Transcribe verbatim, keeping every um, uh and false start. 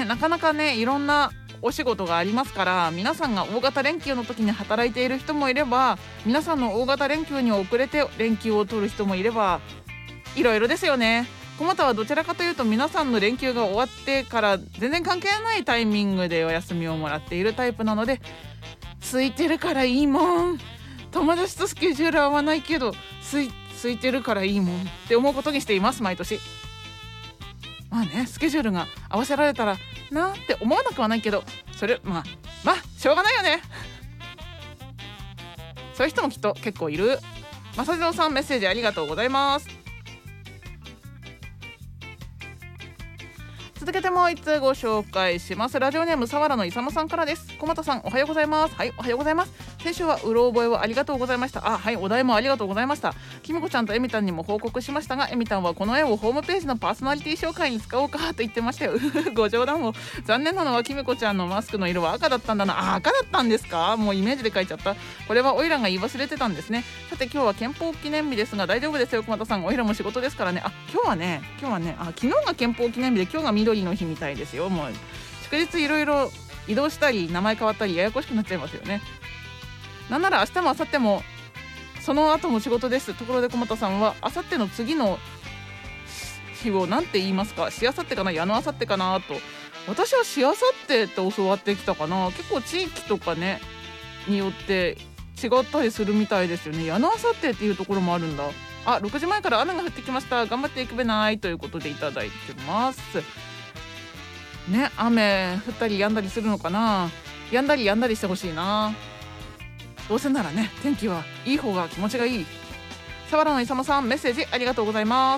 なかなかねいろんなお仕事がありますから、皆さんが大型連休の時に働いている人もいれば、皆さんの大型連休に遅れて連休を取る人もいれば、いろいろですよね。コマタはどちらかというと皆さんの連休が終わってから全然関係ないタイミングでお休みをもらっているタイプなので、空いてるからいいもん、友達とスケジュール合わないけど空い、空いてるからいいもんって思うことにしています、毎年。まあね、スケジュールが合わせられたらなって思わなくはないけど、それまあまあしょうがないよね。そういう人もきっと結構いる。まさじろうさん、メッセージありがとうございます。続けてもう一通ご紹介します。ラジオネームさわらのいさむさんからです。小俣さん、おはようございます。はい、おはようございます。先週はうろ覚えをありがとうございました。あ、はい、お題もありがとうございました。きみこちゃんとえみたんにも報告しましたが、えみたんはこの絵をホームページのパーソナリティ紹介に使おうかと言ってましたよ。ご冗談を。残念なのはきみこちゃんのマスクの色は赤だったんだな。あ、赤だったんですか。もうイメージで書いちゃった。これはオイラが言い忘れてたんですね。さて今日は憲法記念日ですが大丈夫ですよ、小俣さん。オイラも仕事ですからね。あ、今日はね今日はねあ昨日が憲法記念日で今日が緑の日みたいですよ。もう祝日いろいろ移動したり名前変わったりややこしくなっちゃいますよね。なんなら明日も明後日もその後も仕事です。ところで小俣さんは明後日の次の日を何て言いますか。しあさってかな、やのあさってかなと。私はしあさってって教わってきたかな。結構地域とかねによって違ったりするみたいですよね。やのあさってっていうところもあるんだ。あ、ろくじまえから雨が降ってきました。頑張っていくべないということでいただいてますね。雨降ったり止んだりするのかな。止んだり止んだりしてほしいな。どうせならね天気はいい方が気持ちがいい。さわらのいさまさん、メッセージありがとうございます。